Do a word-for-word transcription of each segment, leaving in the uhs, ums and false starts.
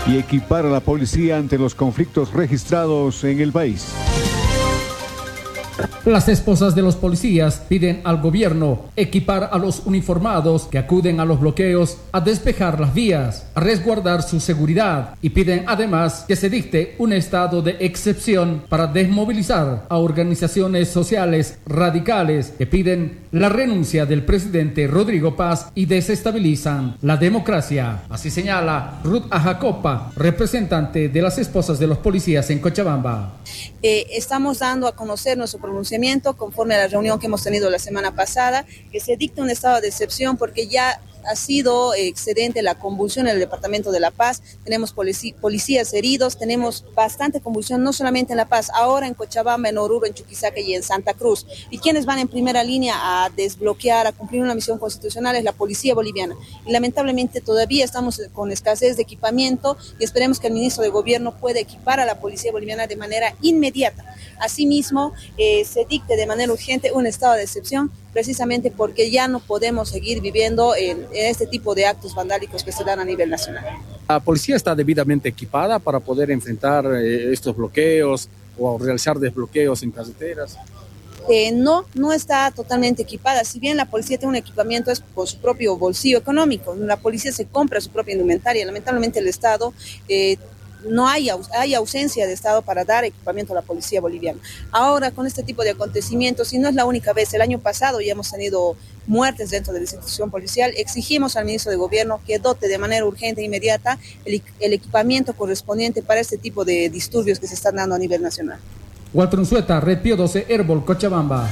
y equipar a la policía ante los conflictos registrados en el país. Las esposas de los policías piden al gobierno equipar a los uniformados que acuden a los bloqueos a despejar las vías, a resguardar su seguridad, y piden además que se dicte un estado de excepción para desmovilizar a organizaciones sociales radicales que piden la renuncia del presidente Rodrigo Paz y desestabilizan la democracia. Así señala Ruth Ajacopa, representante de las esposas de los policías en Cochabamba. Eh, estamos dando a conocer nuestro pronunciamiento conforme a la reunión que hemos tenido la semana pasada, que se dicte un estado de excepción porque ya ha sido excedente la convulsión en el departamento de La Paz. Tenemos polici- policías heridos, tenemos bastante convulsión, no solamente en La Paz, ahora en Cochabamba, en Oruro, en Chuquisaca y en Santa Cruz. Y quienes van en primera línea a desbloquear, a cumplir una misión constitucional es la policía boliviana. Y lamentablemente todavía estamos con escasez de equipamiento y esperemos que el ministro de Gobierno pueda equipar a la policía boliviana de manera inmediata. Asimismo, eh, se dicte de manera urgente un estado de excepción, precisamente porque ya no podemos seguir viviendo en, en este tipo de actos vandálicos que se dan a nivel nacional. La policía está debidamente equipada para poder enfrentar eh, estos bloqueos o realizar desbloqueos en carreteras. Eh, no, no está totalmente equipada. Si bien la policía tiene un equipamiento, es por su propio bolsillo económico. La policía se compra su propia indumentaria. Lamentablemente el Estado eh, no hay, hay ausencia de Estado para dar equipamiento a la policía boliviana. Ahora, con este tipo de acontecimientos, y no es la única vez, el año pasado ya hemos tenido muertes dentro de la institución policial, exigimos al ministro de Gobierno que dote de manera urgente e inmediata el, el equipamiento correspondiente para este tipo de disturbios que se están dando a nivel nacional. Walter Unzueta, Red Pío doce, Herbol, Cochabamba.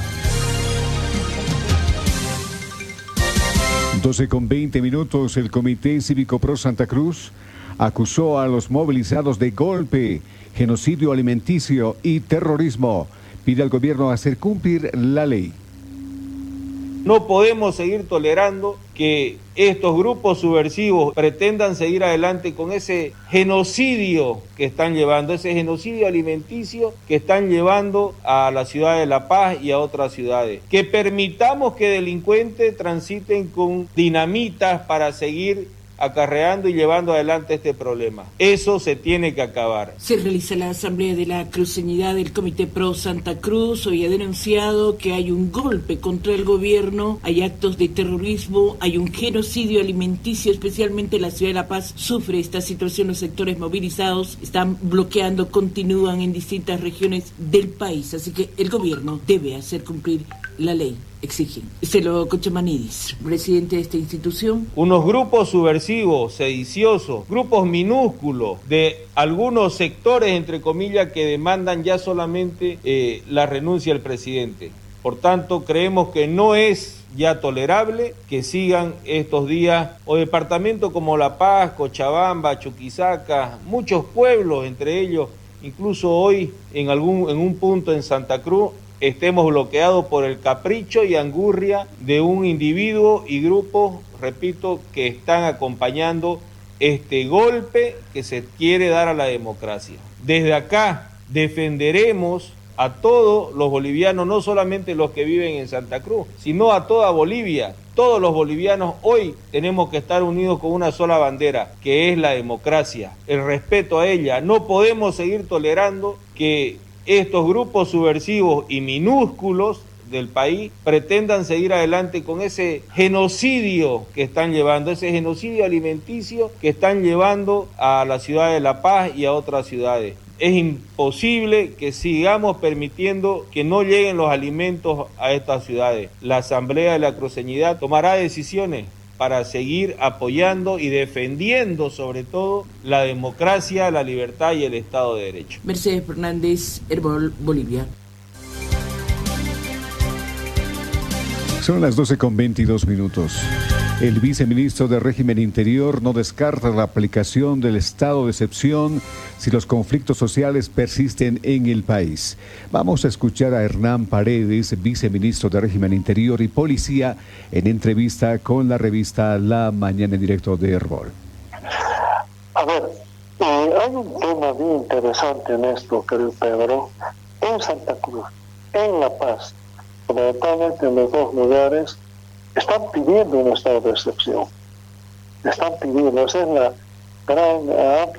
doce con veinte minutos, el Comité Cívico Pro Santa Cruz acusó a los movilizados de golpe, genocidio alimenticio y terrorismo. Pide al gobierno hacer cumplir la ley. No podemos seguir tolerando que estos grupos subversivos pretendan seguir adelante con ese genocidio que están llevando, ese genocidio alimenticio que están llevando a la ciudad de La Paz y a otras ciudades. Que permitamos que delincuentes transiten con dinamitas para seguir acarreando y llevando adelante este problema. Eso se tiene que acabar. Se realiza la asamblea de la cruceñidad del Comité Pro Santa Cruz. Hoy ha denunciado que hay un golpe contra el gobierno, hay actos de terrorismo, hay un genocidio alimenticio, especialmente la ciudad de La Paz sufre esta situación. Los sectores movilizados están bloqueando, continúan en distintas regiones del país, así que el gobierno debe hacer cumplir la ley. Exigen. Celo Cochamanidis, presidente de esta institución. Unos grupos subversivos, sediciosos, grupos minúsculos de algunos sectores, entre comillas, que demandan ya solamente eh, la renuncia del presidente. Por tanto, creemos que no es ya tolerable que sigan estos días o departamentos como La Paz, Cochabamba, Chuquisaca, muchos pueblos, entre ellos, incluso hoy en algún en un punto en Santa Cruz, estemos bloqueados por el capricho y angurria de un individuo y grupos, repito, que están acompañando este golpe que se quiere dar a la democracia. Desde acá defenderemos a todos los bolivianos, no solamente los que viven en Santa Cruz, sino a toda Bolivia. Todos los bolivianos hoy tenemos que estar unidos con una sola bandera, que es la democracia, el respeto a ella. No podemos seguir tolerando que estos grupos subversivos y minúsculos del país pretendan seguir adelante con ese genocidio que están llevando, ese genocidio alimenticio que están llevando a la ciudad de La Paz y a otras ciudades. Es imposible que sigamos permitiendo que no lleguen los alimentos a estas ciudades. La Asamblea de la Cruceñidad tomará decisiones para seguir apoyando y defendiendo sobre todo la democracia, la libertad y el Estado de Derecho. Mercedes Fernández, Herbol, Bolivia. Son las doce con veintidós minutos. El viceministro de Régimen Interior no descarta la aplicación del estado de excepción si los conflictos sociales persisten en el país. Vamos a escuchar a Hernán Paredes, viceministro de Régimen Interior y Policía, en entrevista con la revista La Mañana en Directo de Herbol. A ver, eh, hay un tema bien interesante en esto, querido Pedro. En Santa Cruz, en La Paz, fundamentalmente en los dos lugares, están pidiendo un estado de excepción. Están pidiendo, esa es la gran amplia